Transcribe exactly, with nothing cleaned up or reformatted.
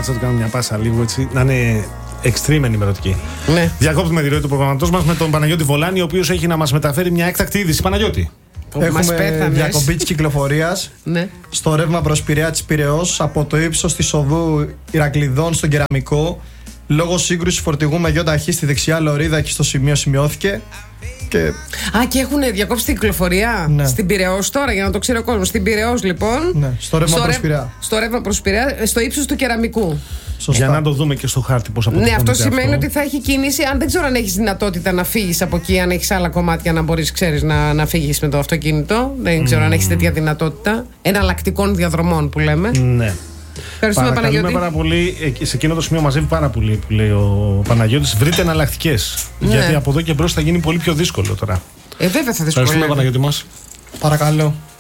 κάτσε να του κάνω μια πάσα λίγο έτσι. Να είναι extreme ενημερωτική. Ναι. Διακόπτουμε τη ροή του προγραμματός μας με τον Παναγιώτη Βολάνη, ο οποίος έχει να μας μεταφέρει μια έκτακτη είδηση. Παναγιώτη. Έχουμε διακοπή της κυκλοφορίας ναι. στο ρεύμα προς Πειραιά της Πειραιώς από το ύψος της οδού Ηρακλειδών στον Κεραμικό. Λόγω σύγκρουση φορτηγού με γιο ταχύ στη δεξιά λωρίδα και στο σημείο σημειώθηκε. Και... Α, και έχουν διακόψει την κυκλοφορία ναι. στην Πειραιώς τώρα, για να το ξέρει ο κόσμος. Στην Πειραιώς, λοιπόν. Ναι, στο ρεύμα προς Πειραιά. Στο ρεύμα προς Πειραιά, στο ύψος του Κεραμικού. Σωστά. Για να το δούμε και στο χάρτη πώς αποτελείται. Ναι, αυτό σημαίνει αυτό. ότι θα έχει κίνηση. Αν δεν ξέρω αν έχεις δυνατότητα να φύγεις από εκεί, αν έχεις άλλα κομμάτια να μπορείς, ξέρεις, να, να φύγεις με το αυτοκίνητο. Δεν ξέρω mm. αν έχεις τέτοια δυνατότητα. Εναλλακτικών διαδρομών που λέμε. Ναι. Ευχαριστούμε, Παναγιώτη. πάρα πολύ. Σε εκείνο το σημείο μαζεύει πάρα πολύ που λέει ο Παναγιώτης. Βρείτε εναλλακτικές. Ναι. Γιατί από εδώ και μπρος θα γίνει πολύ πιο δύσκολο τώρα. Ε, βέβαια θα δυσκολεύει. Ευχαριστούμε, Παναγιώτη μας. Παρακαλώ.